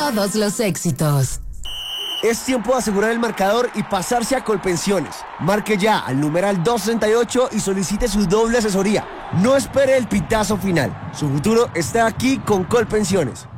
todos los éxitos. Es tiempo de asegurar el marcador y pasarse a Colpensiones. Marque ya al numeral 268 y solicite su doble asesoría. No espere el pitazo final. Su futuro está aquí con Colpensiones.